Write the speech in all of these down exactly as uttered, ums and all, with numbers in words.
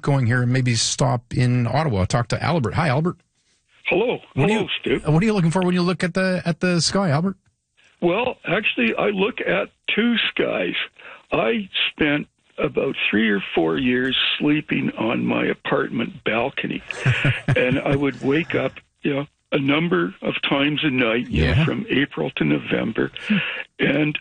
going here and maybe stop in Ottawa. Talk to Albert. Hi, Albert. Hello. What Hello, are you, Stu. What are you looking for when you look at the at the sky, Albert? Well, actually, I look at two skies. I spent about three or four years sleeping on my apartment balcony, and I would wake up, you know, a number of times a night, you Yeah. know, from April to November, and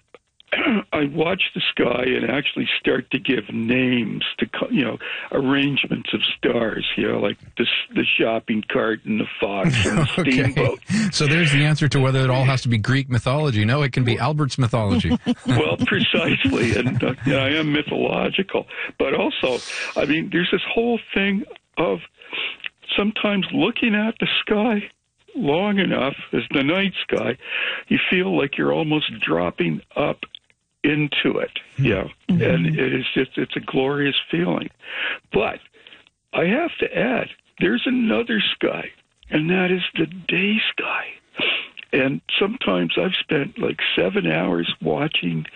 I watch the sky and actually start to give names to, you know, arrangements of stars, you know, like the, the shopping cart and the fox and the Okay. steamboat. So there's the answer to whether it all has to be Greek mythology. No, it can be Albert's mythology. Well, precisely, and uh, yeah, I am mythological. But also, I mean, there's this whole thing of sometimes looking at the sky long enough as the night sky, you feel like you're almost dropping up into it. Yeah, mm-hmm. And it is just, it's a glorious feeling. But I have to add, there's another sky, and that is the day sky. And sometimes I've spent like seven hours watching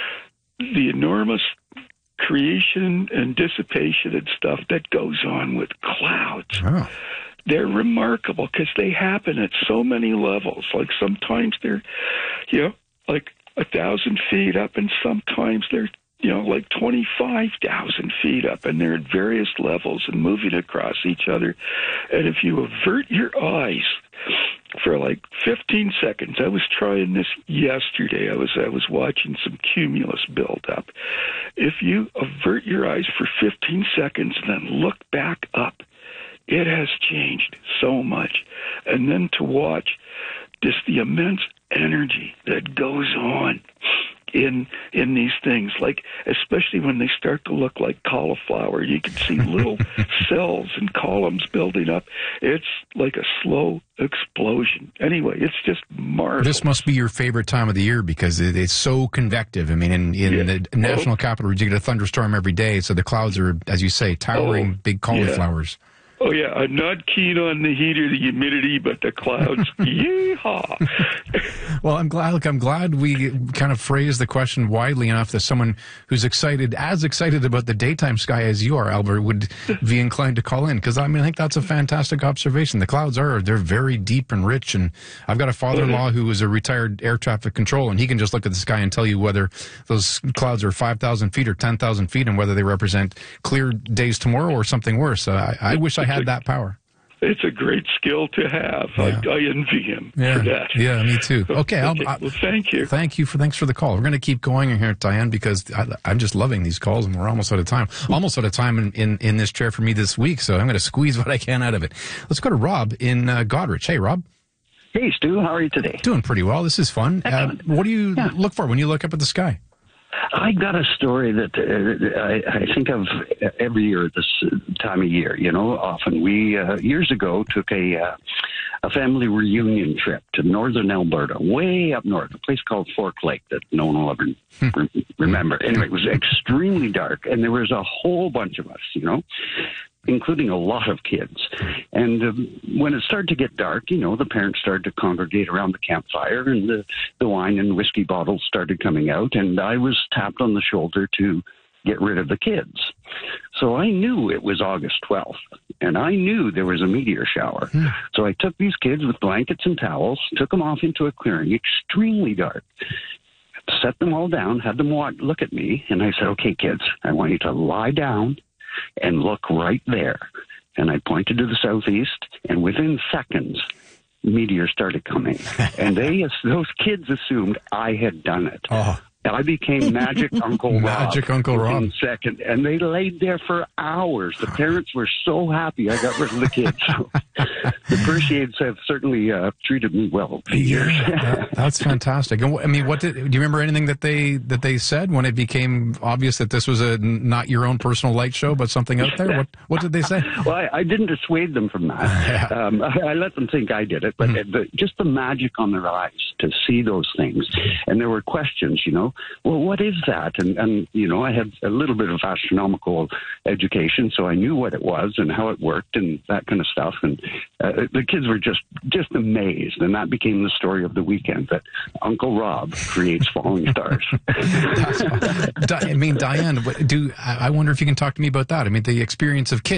the enormous creation and dissipation and stuff that goes on with clouds. Oh. They're remarkable because they happen at so many levels. Like sometimes they're, you know, like a thousand feet up, and sometimes they're, you know, like twenty-five thousand feet up, and they're at various levels and moving across each other. And if you avert your eyes for like fifteen seconds, I was trying this yesterday. I was I was watching some cumulus build up. If you avert your eyes for fifteen seconds and then look back up, it has changed so much. And then to watch just the immense energy that goes on in in these things, like especially when they start to look like cauliflower, you can see little cells and columns building up. It's like a slow explosion. Anyway, it's just marvelous. This must be your favorite time of the year because it, it's so convective. I mean, in, in Yeah. the national Oh. capital, you get a thunderstorm every day, so the clouds are, as you say, towering Oh, big cauliflowers. Oh, yeah, I'm not keen on the heat or the humidity, but the clouds, yeehaw. Well, I'm glad. Look, I'm glad we kind of phrased the question widely enough that someone who's excited, as excited about the daytime sky as you are, Albert, would be inclined to call in. Because I mean, I think that's a fantastic observation. The clouds are they're very deep and rich. And I've got a father-in-law who is a retired air traffic control, and he can just look at the sky and tell you whether those clouds are five thousand feet or ten thousand feet, and whether they represent clear days tomorrow or something worse. Uh, I, I wish I had that power. It's a great skill to have. Yeah. I, I envy him Yeah, for that. yeah, me too. Okay, I'll, Okay, I, well, thank you. Thank you for thanks for the call. We're going to keep going here, Diane, because I, I'm just loving these calls, and we're almost out of time. Almost out of time in, in, in this chair for me this week, so I'm going to squeeze what I can out of it. Let's go to Rob in uh, Goderich. Hey, Rob. Hey, Stu, how are you today? Doing pretty well. This is fun. Uh, what do you Yeah. look for when you look up at the sky? I got a story that uh, I, I think of every year at this time of year. You know, often we uh, years ago took a uh, a family reunion trip to northern Alberta, way up north, a place called Fork Lake that no one will ever re- remember. Anyway, it was extremely dark, and there was a whole bunch of us. You know, including a lot of kids. And um, when it started to get dark, you know, the parents started to congregate around the campfire, and the, the wine and whiskey bottles started coming out, and I was tapped on the shoulder to get rid of the kids. So I knew it was August twelfth, and I knew there was a meteor shower. Hmm. So I took these kids with blankets and towels, took them off into a clearing, extremely dark, set them all down, had them walk, look at me, and I said, okay, kids, I want you to lie down and look right there. And I pointed to the southeast, and within seconds, meteors started coming. And they, those kids assumed I had done it. Oh. I became Magic Uncle Rob. Magic Uncle within Rob. Second, and they laid there for hours. The parents were so happy I got rid of the kids. So the Perseids have certainly uh, treated me well over the years. That, that's fantastic. And wh- I mean, what did do you remember anything that they that they said when it became obvious that this was a not your own personal light show, but something out there? What what did they say? Well, I, I didn't dissuade them from that. Yeah. Um, I, I let them think I did it, but Mm-hmm. the, just the magic on their eyes to see those things. And there were questions, you know, well, what is that? And, and you know, I had a little bit of astronomical education, so I knew what it was and how it worked and that kind of stuff. And uh, the kids were just, just amazed. And that became the story of the weekend, that Uncle Rob creates falling stars. Di- I mean, Diane, what- do I I wonder if you can talk to me about that? I mean, the experience of kids.